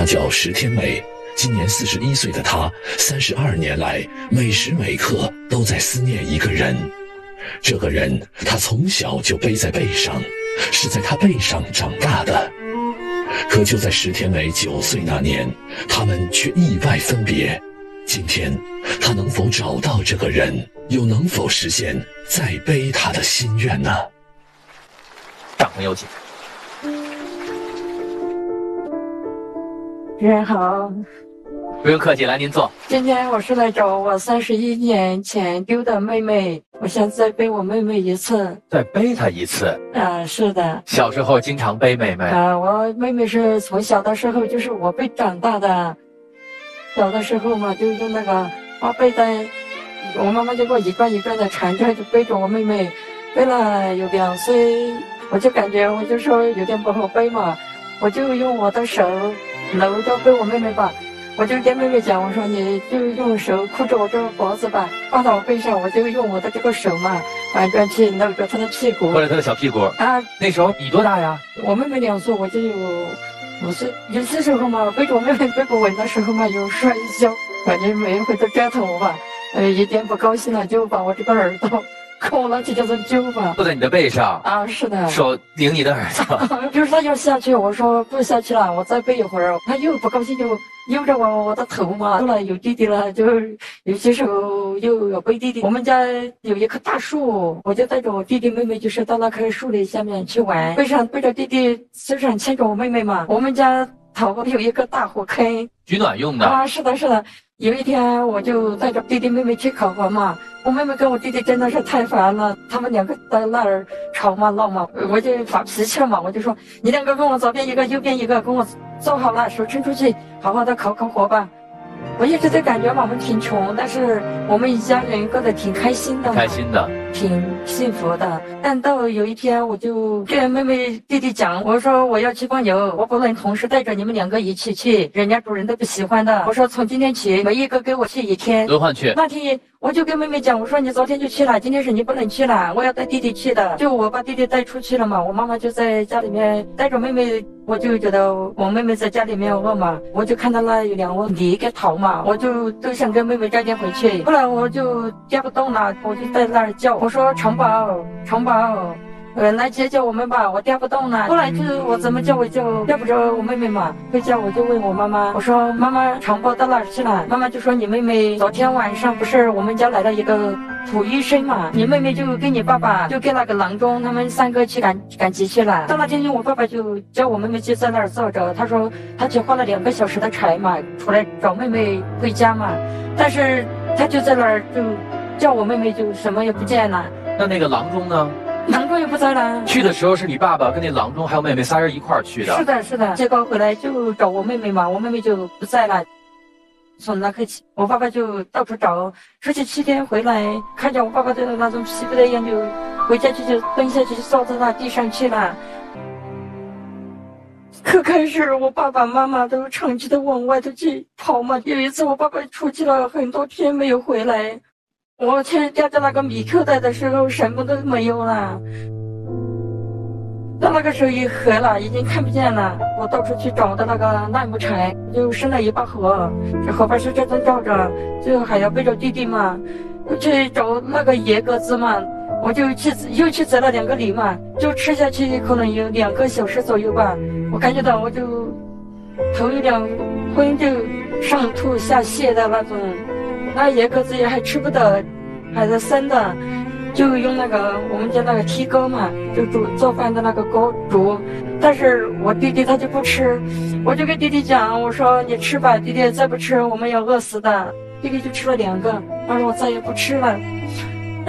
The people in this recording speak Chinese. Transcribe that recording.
叫石天美，今年41岁的她，32年来每时每刻都在思念一个人。这个人，她从小就背在背上，是在她背上长大的。可就在石天美9岁那年，他们却意外分别。今天，她能否找到这个人，又能否实现再背她的心愿呢？ 长朋友请。 主任好， 不用客气，来您坐。 今天我是来找我31年前丢的妹妹，我想再背我妹妹一次。 再背她一次？ 是的。 小时候经常背妹妹？ 我妹妹是从小的时候就是我背长大的，小的时候嘛就用那个花背带，我妈妈就给我一段一段的缠着，就背着我妹妹，背了有2岁，我就感觉我就说有点不好背嘛，我就用我的手搂着背我妹妹吧，我就跟妹妹讲，我说你就用手箍着我这个脖子吧，放到我背上，我就用我的这个手嘛，反正去搂着她的屁股， 或者她的小屁股啊。那时候你多大呀？ 我妹妹2岁，我就有5岁。有些时候嘛，背着我妹妹背不稳的时候嘛，有摔一跤，反正每一回都折腾我吧。一点不高兴了，就把我这个耳朵跟我拿起叫做揪吧， 坐在你的背上是的， 手拧你的耳朵。 就是他要下去，我说不下去了，我再背一会儿，他又不高兴，就揪着我的头嘛。后来有弟弟了，就有些时候又有背弟弟。我们家有一棵大树，我就带着我弟弟妹妹，就是到那棵树的下面去玩，背着弟弟，身上牵着我妹妹嘛。我们家头有一个大火坑， 取暖用的是的，是的。有一天我就带着弟弟妹妹去烤火嘛，我妹妹跟我弟弟真的是太烦了，他们2个在那儿吵嘛闹嘛，我就发脾气了嘛，我就说你2个跟我左边一个右边一个，跟我坐好了，手伸出去，好好的烤火吧。我一直都感觉嘛，我们挺穷，但是我们一家人过得挺开心的，挺幸福的。但到有一天，我就跟妹妹弟弟讲，我说我要去放牛，我不能同时带着你们2个一起去，人家主人都不喜欢的。我说从今天起，每一个跟我去1天， 轮换去。 那天我就跟妹妹讲，我说你昨天就去了，今天是你不能去了，我要带弟弟去的。就我把弟弟带出去了嘛，我妈妈就在家里面带着妹妹，我就觉得我妹妹在家里面饿嘛，我就看到那有2窝梨给逃嘛，我就都想跟妹妹摘点回去。后来我就夹不动了，我就在那儿叫，我说城堡，来接我们吧，我夹不动了。后来就我怎么叫我就叫不着我妹妹嘛，回家我就问我妈妈，我说妈妈，长宝到哪儿去了？妈妈就说你妹妹昨天晚上不是我们家来了一个土医生嘛，你妹妹就跟你爸爸就跟那个郎中他们3个去赶集去了。到那天我爸爸就叫我妹妹就在那儿坐着，他说他去花了2个小时的柴嘛，出来找妹妹回家嘛，但是他就在那儿就叫我妹妹就什么也不见了。 那个郎中呢？ 郎中也不在了。 去的时候是你爸爸跟那郎中还有妹妹3人一块儿去的。 是的。结果回来就找我妹妹嘛，我妹妹就不在了。从那刻起，我爸爸就到处找，出去7天回来，看见我爸爸的那种疲惫的样，就回家去就蹲下去坐在那地上去了。可开始我爸爸妈妈都长期的往外头去跑嘛，有一次我爸爸出去了很多天没有回来。我去夹着那个米口袋的时候，什么都没有了。到那个时候也黑了，已经看不见了。我到处去找的那个烂木柴，就生了一把火，这火把是这灯照着，就还要背着弟弟嘛。我去找那个野鸽子嘛，我就又去摘了2个梨嘛，就吃下去可能有2个小时左右吧。我感觉到我就头有点昏，就上吐下泻的那种。那野鸽子也还吃不得，还是生的，就用那个我们家那个梯锅嘛，就做饭的那个锅煮。但是我弟弟他就不吃，我就跟弟弟讲，我说你吃吧，弟弟再不吃我们要饿死的。弟弟就吃了2个，他说我再也不吃了。